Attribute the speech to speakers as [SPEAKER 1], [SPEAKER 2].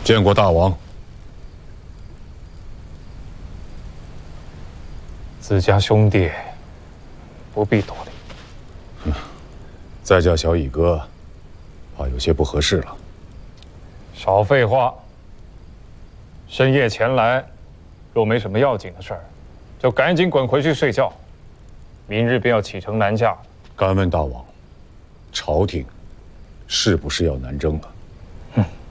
[SPEAKER 1] 见过大王。
[SPEAKER 2] 自家兄弟，不必多礼。
[SPEAKER 1] 再叫小乙哥，怕有些不合适了。
[SPEAKER 2] 少废话。深夜前来，若没什么要紧的事儿，就赶紧滚回去睡觉。明日便要启程南下。
[SPEAKER 1] 敢问大王，朝廷是不是要南征啊？